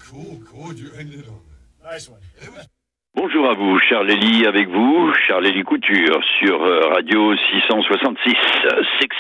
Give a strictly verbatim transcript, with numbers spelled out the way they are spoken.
Cool, cool. You ended on that. Nice one. It was Bonjour à vous, Charles Elie avec vous, Charles Elie Couture sur euh, Radio six cent soixante-six.